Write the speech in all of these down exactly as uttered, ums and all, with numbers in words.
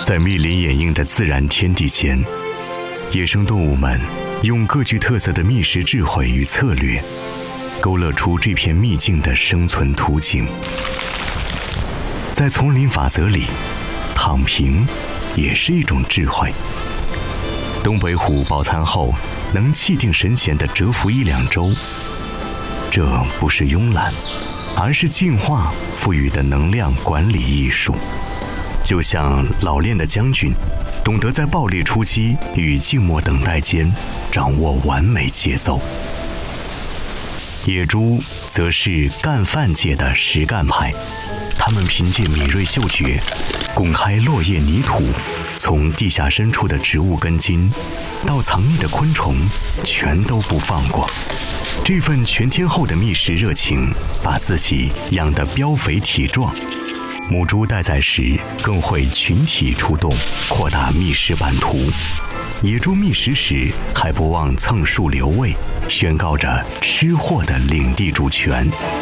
在密林掩映的自然天地间，野生动物们用各具特色的觅食智慧与策略，勾勒出这片秘境的生存图景。在丛林法则里，躺平也是一种智慧。东北虎饱餐后能气定神闲地蛰伏一两周，这不是慵懒，而是进化赋予的能量管理艺术。就像老练的将军，懂得在爆裂出击与静默等待间掌握完美节奏。野猪则是干饭界的实干派，他们凭借敏锐嗅觉，拱开落叶泥土，从地下深处的植物根茎到藏匿的昆虫，全都不放过。这份全天候的觅食热情，把自己养得膘肥体壮。母猪待宰时更会群体出动，扩大觅食版图。野猪觅食时还不忘蹭树留位，宣告着吃货的领地主权。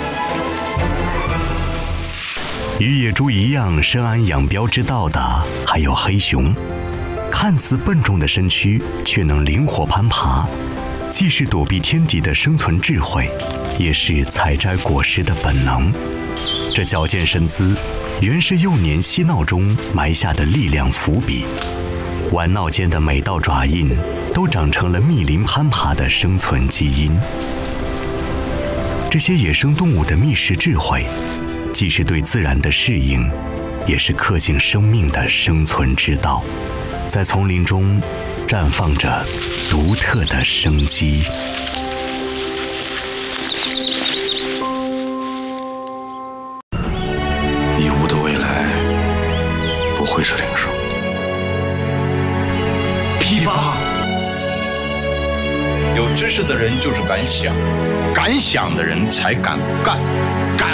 与野猪一样深谙养膘之道的还有黑熊，看似笨重的身躯却能灵活攀爬，既是躲避天敌的生存智慧，也是采摘果实的本能。这矫健身姿原是幼年嬉闹中埋下的力量伏笔，玩闹间的每道爪印都长成了密林攀爬的生存基因。这些野生动物的觅食智慧，既是对自然的适应，也是恪尽生命的生存之道，在丛林中绽放着独特的生机。 义乌的未来不会是零售， 批发。有知识的人就是敢想，敢想的人才敢干，敢